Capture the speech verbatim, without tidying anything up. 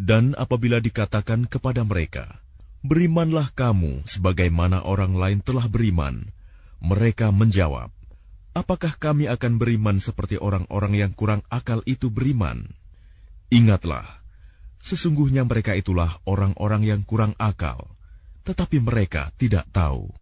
Dan apabila dikatakan kepada mereka, "Berimanlah kamu sebagaimana orang lain telah beriman," mereka menjawab, "Apakah kami akan beriman seperti orang-orang yang kurang akal itu beriman?" Ingatlah, sesungguhnya mereka itulah orang-orang yang kurang akal, tetapi mereka tidak tahu.